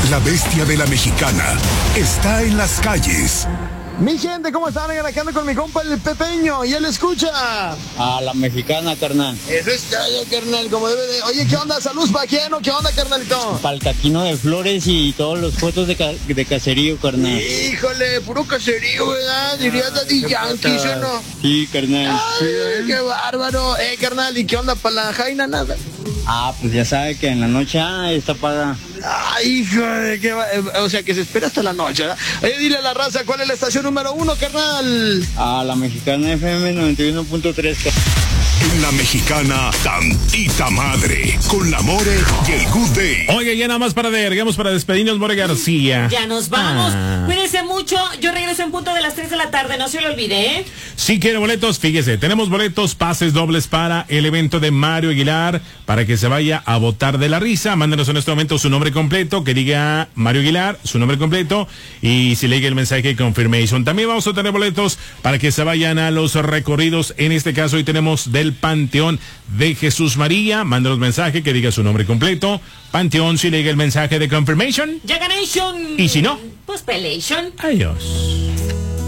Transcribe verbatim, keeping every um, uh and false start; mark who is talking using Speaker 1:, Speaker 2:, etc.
Speaker 1: La bestia de la mexicana está en las calles.
Speaker 2: Mi gente, ¿cómo están? Aquí ando con mi compa el Pepeño y él escucha
Speaker 3: a la mexicana, carnal.
Speaker 2: Eso es todo, carnal, como debe de... Oye, ¿qué onda? ¿Salud pa' quién o qué onda, carnalito?
Speaker 3: Para el Caquino de Flores y todos los fotos de, ca de caserío, carnal.
Speaker 2: Híjole, puro caserío, ¿verdad? Diría Daddy Yankee, ¿sí o no?
Speaker 3: Sí, carnal.
Speaker 2: Ay, qué bárbaro. Eh, carnal, ¿y qué onda para la Jaina? Nada.
Speaker 3: Ah, pues ya sabe que en la noche ah, está paga.
Speaker 2: Ay, hijo de qué va... O sea, que se espera hasta la noche, ¿verdad? Oye, dile a la raza, ¿cuál es la estación número uno, carnal?
Speaker 3: A la mexicana F M noventa y uno punto tres.
Speaker 1: En la mexicana, tantita madre, con la More y el Good Day.
Speaker 4: Oiga, ya nada más para ver, digamos para despedirnos, More García.
Speaker 5: Ya nos vamos.
Speaker 4: Ah.
Speaker 5: Cuídense mucho. Yo regreso en punto de las tres de la tarde, no se lo olvide, ¿eh?
Speaker 4: Si quiere boletos, fíjese, tenemos boletos, pases dobles para el evento de Mario Aguilar, para que se vaya a botar de la risa. Mándenos en este momento su nombre completo, que diga Mario Aguilar, su nombre completo, y si le llega el mensaje confirmation. También vamos a tener boletos para que se vayan a los recorridos. En este caso hoy tenemos del Panteón de Jesús María. Mándenos mensaje que diga su nombre completo. Panteón, si le llega el mensaje de confirmation.
Speaker 5: Yaganation.
Speaker 4: Y si no,
Speaker 5: pues pelation.
Speaker 4: Adiós.